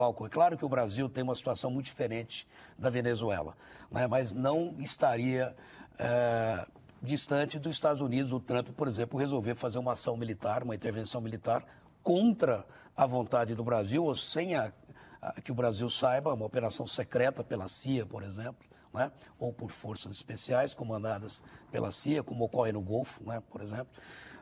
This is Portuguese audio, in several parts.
É claro que o Brasil tem uma situação muito diferente da Venezuela, né? Mas não estaria distante dos Estados Unidos, o Trump, por exemplo, resolver fazer uma ação militar, uma intervenção militar contra a vontade do Brasil, ou sem que o Brasil saiba, uma operação secreta pela CIA, por exemplo, né? Ou por forças especiais comandadas pela CIA, como ocorre no Golfo, né? Por exemplo.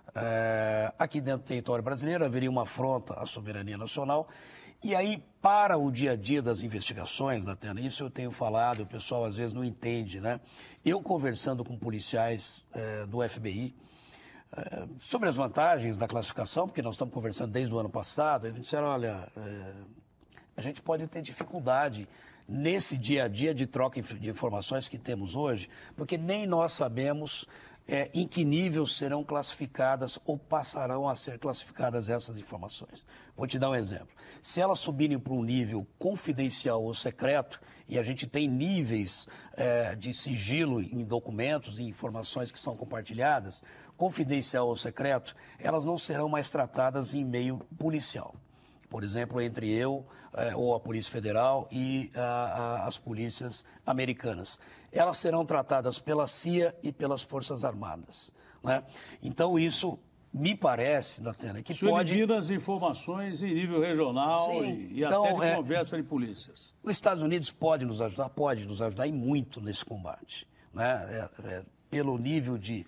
Aqui dentro do território brasileiro haveria uma afronta à soberania nacional. E aí, para o dia a dia das investigações, Datena, isso eu tenho falado, o pessoal às vezes não entende, né? Eu conversando com policiais do FBI sobre as vantagens da classificação, porque nós estamos conversando desde o ano passado, eles disseram, olha, a gente pode ter dificuldade nesse dia a dia de troca de informações que temos hoje, porque nem nós sabemos em que nível serão classificadas ou passarão a ser classificadas essas informações. Vou te dar um exemplo. Se elas subirem para um nível confidencial ou secreto, e a gente tem níveis de sigilo em documentos e informações que são compartilhadas, confidencial ou secreto, elas não serão mais tratadas em meio policial. Por exemplo, entre eu ou a Polícia Federal e as polícias americanas. Elas serão tratadas pela CIA e pelas Forças Armadas, né? Então, isso me parece, Datena, que pode... elimina as informações em nível regional. Sim, e então, até de conversa de polícias. Os Estados Unidos pode nos ajudar e muito nesse combate, né? Pelo nível de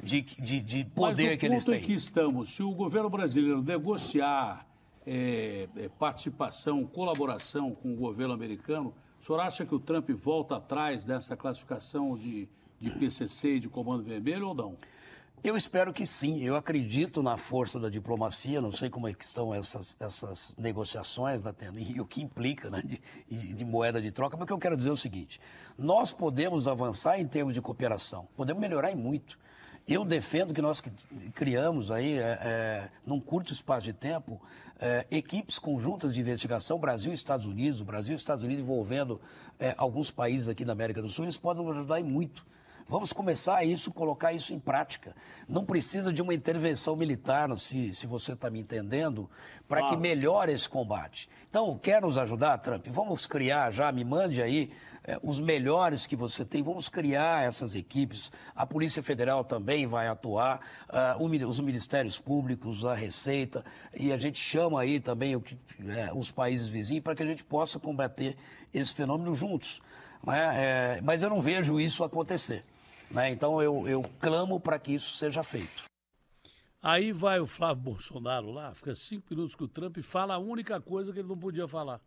poder que eles têm. Mas o ponto em que estamos, se o governo brasileiro negociar participação, colaboração com o governo americano, o senhor acha que o Trump volta atrás dessa classificação de PCC e de Comando Vermelho ou não? Eu espero que sim. Eu acredito na força da diplomacia. Não sei como é que estão essas negociações, Datena, e o que implica, né, de moeda de troca. Mas o que eu quero dizer é o seguinte: nós podemos avançar em termos de cooperação, podemos melhorar e muito. Eu defendo que nós criamos aí, num curto espaço de tempo, equipes conjuntas de investigação, Brasil e Estados Unidos, envolvendo alguns países aqui da América do Sul, eles podem nos ajudar e muito. Vamos começar colocar isso em prática. Não precisa de uma intervenção militar, se você está me entendendo, para que melhore esse combate. Então, quer nos ajudar, Trump? Vamos criar já, me mande aí os melhores que você tem, vamos criar essas equipes. A Polícia Federal também vai atuar, os Ministérios Públicos, a Receita, e a gente chama aí também os países vizinhos para que a gente possa combater esse fenômeno juntos, né? Mas eu não vejo isso acontecer, né? Então eu clamo para que isso seja feito. Aí vai o Flávio Bolsonaro lá, fica 5 minutos com o Trump e fala a única coisa que ele não podia falar.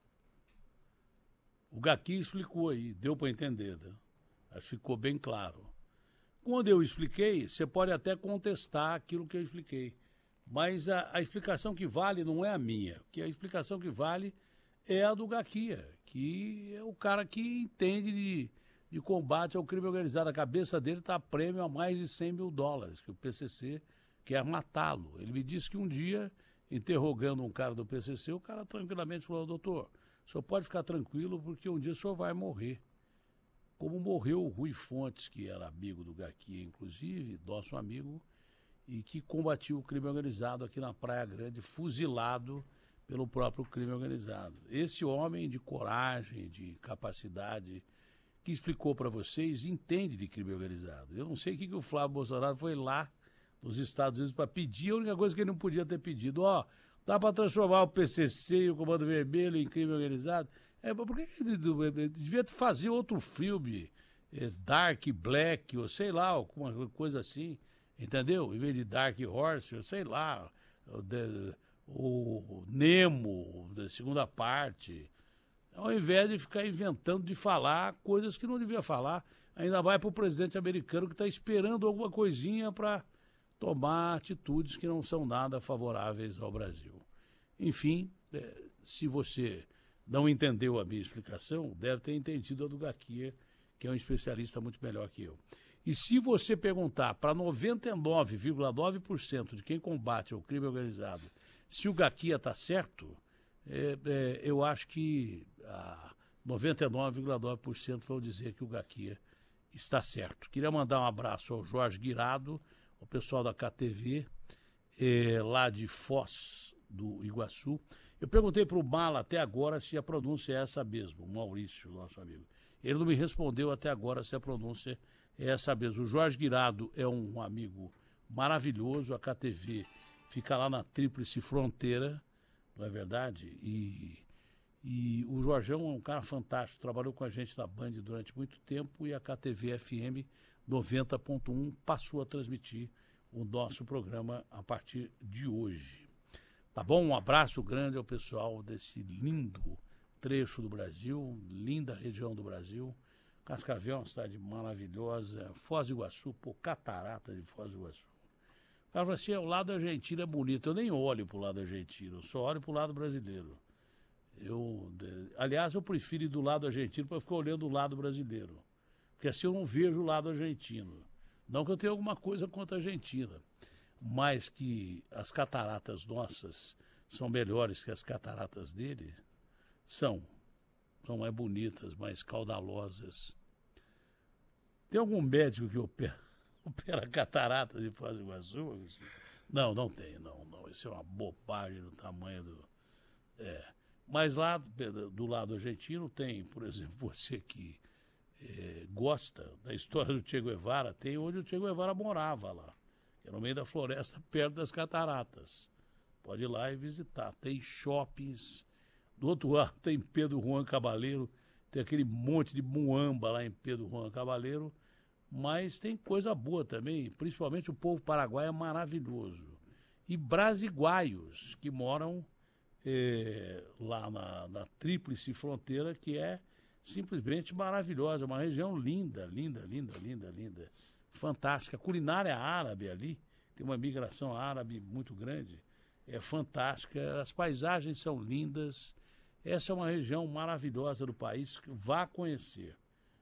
O Gaqui explicou aí, deu para entender, né? Acho que ficou bem claro. Quando eu expliquei, você pode até contestar aquilo que eu expliquei, mas a explicação que vale não é a minha, porque a explicação que vale é a do Gaqui, que é o cara que entende de combate ao crime organizado. A cabeça dele está a prêmio a mais de $100 mil, que o PCC quer matá-lo. Ele me disse que um dia, interrogando um cara do PCC, o cara tranquilamente falou: doutor, o senhor pode ficar tranquilo porque um dia o senhor vai morrer. Como morreu o Rui Fontes, que era amigo do Gaqui, inclusive, nosso amigo, e que combatia o crime organizado aqui na Praia Grande, fuzilado pelo próprio crime organizado. Esse homem de coragem, de capacidade, que explicou para vocês, entende de crime organizado. Eu não sei o que o Flávio Bolsonaro foi lá nos Estados Unidos para pedir, a única coisa que ele não podia ter pedido: dá para transformar o PCC e o Comando Vermelho em crime organizado? Por que ele devia fazer outro filme, Dark Black, ou sei lá, alguma coisa assim, entendeu? Em vez de Dark Horse, ou sei lá, o Nemo, da segunda parte, ao invés de ficar inventando de falar coisas que não devia falar. Ainda vai para o presidente americano que está esperando alguma coisinha para tomar atitudes que não são nada favoráveis ao Brasil. Enfim, se você não entendeu a minha explicação, deve ter entendido a do Gaqui, que é um especialista muito melhor que eu. E se você perguntar para 99,9% de quem combate o crime organizado se o Gaqui está certo, eu acho que 99,9% vão dizer que o Gaqui está certo. Queria mandar um abraço ao Jorge Guirado, o pessoal da KTV, lá de Foz do Iguaçu. Eu perguntei para o Mala até agora se a pronúncia é essa mesmo, o Maurício, nosso amigo. Ele não me respondeu até agora se a pronúncia é essa mesmo. O Jorge Guirado é um amigo maravilhoso, a KTV fica lá na Tríplice Fronteira, não é verdade? E o Jorgão é um cara fantástico, trabalhou com a gente na Band durante muito tempo e a KTV FM 90.1 passou a transmitir o nosso programa a partir de hoje. Tá bom? Um abraço grande ao pessoal desse lindo trecho do Brasil, linda região do Brasil. Cascavel é uma cidade maravilhosa, Foz do Iguaçu, pô, catarata de Foz do Iguaçu. O cara fala assim, o lado argentino é bonito, eu nem olho pro lado argentino, eu só olho pro lado brasileiro. Aliás, eu prefiro ir do lado argentino para ficar olhando o lado brasileiro, porque assim eu não vejo o lado argentino. Não que eu tenha alguma coisa contra a Argentina, mas que as cataratas nossas são melhores que as cataratas dele, são mais bonitas, mais caudalosas. Tem algum médico que opera cataratas de Foz do Iguaçu? Não tem, não. Isso é uma bobagem do tamanho do... Mas lá do lado argentino tem, por exemplo, você que gosta da história do Che Guevara, tem onde o Che Guevara morava lá, que é no meio da floresta, perto das cataratas. Pode ir lá e visitar. Tem shoppings. Do outro lado tem Pedro Juan Cabaleiro, tem aquele monte de muamba lá em Pedro Juan Cabaleiro, mas tem coisa boa também, principalmente o povo paraguaio é maravilhoso. E brasiguaios que moram lá na Tríplice Fronteira, que é simplesmente maravilhosa, uma região linda, fantástica. A culinária árabe ali, tem uma migração árabe muito grande, é fantástica, as paisagens são lindas, essa é uma região maravilhosa do país, vá conhecer,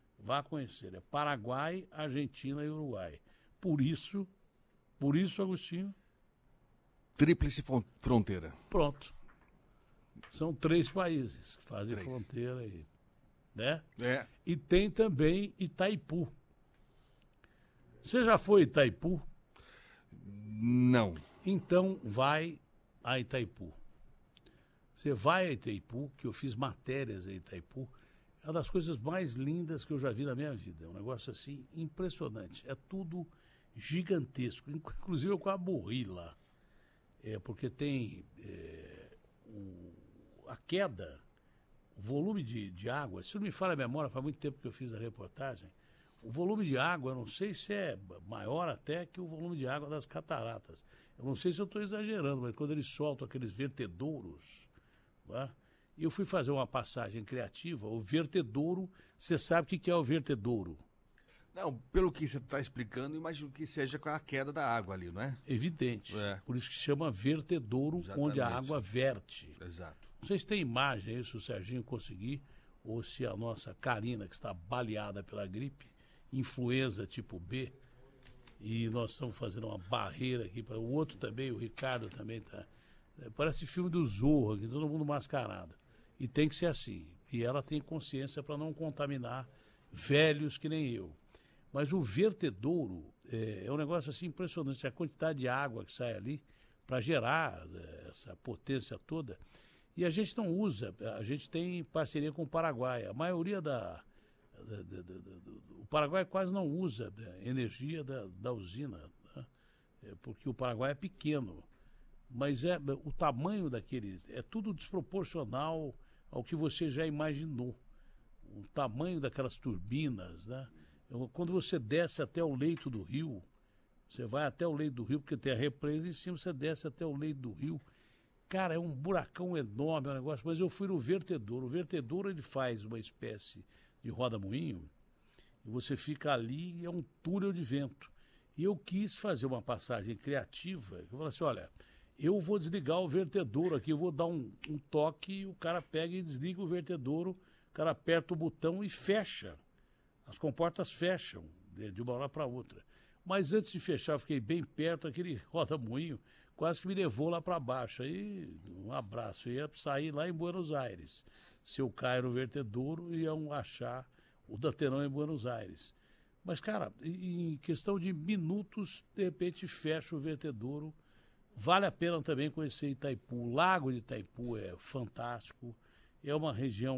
é Paraguai, Argentina e Uruguai. Por isso, Agostinho... Tríplice Fronteira. Pronto. São 3 países que fazem fronteira aí, né? E tem também Itaipu. Você já foi a Itaipu? Não. Então vai a Itaipu. Você vai a Itaipu, que eu fiz matérias em Itaipu, é uma das coisas mais lindas que eu já vi na minha vida. É um negócio assim impressionante. É tudo gigantesco. Inclusive eu quase morri lá. Porque tem a queda, o volume de água. Se não me falha a memória, faz muito tempo que eu fiz a reportagem. O volume de água, eu não sei se é maior até que o volume de água das cataratas. Eu não sei se eu estou exagerando, mas quando eles soltam aqueles vertedouros, né? E eu fui fazer uma passagem criativa, o vertedouro, você sabe o que é o vertedouro? Não, pelo que você está explicando, imagino que seja com a queda da água ali, não é? Evidente. Por isso que chama vertedouro, exatamente, onde a água verte. Exato. Não sei se tem imagem aí, se o Serginho conseguir, ou se a nossa Karina, que está baleada pela gripe, influenza tipo B, e nós estamos fazendo uma barreira aqui para o outro também, o Ricardo também está. Parece filme do Zorro, aqui, todo mundo mascarado. E tem que ser assim. E ela tem consciência para não contaminar velhos que nem eu. Mas o vertedouro é um negócio assim impressionante. A quantidade de água que sai ali para gerar essa potência toda. E a gente não usa, a gente tem parceria com o Paraguai. A maioria o Paraguai quase não usa energia da usina, né? Porque o Paraguai é pequeno. Mas o tamanho daqueles é tudo desproporcional ao que você já imaginou. O tamanho daquelas turbinas, né? Quando você desce até o leito do rio, você vai até o leito do rio, porque tem a represa em cima, você desce até o leito do rio. Cara, é um buracão enorme o negócio, mas eu fui no vertedouro. O vertedouro, ele faz uma espécie de roda-moinho, e você fica ali e é um túnel de vento. E eu quis fazer uma passagem criativa, eu falei assim, olha, eu vou desligar o vertedouro aqui, eu vou dar um toque, e o cara pega e desliga o vertedouro, o cara aperta o botão e fecha. As comportas fecham de uma hora para outra. Mas antes de fechar, eu fiquei bem perto, aquele roda-moinho quase que me levou lá para baixo. Aí, um abraço, eu ia sair lá em Buenos Aires. Se eu cair no vertedouro, iam achar o Datenão em Buenos Aires. Mas, cara, em questão de minutos, de repente fecha o vertedouro, Vale a pena também conhecer Itaipu. O Lago de Itaipu é fantástico. É uma região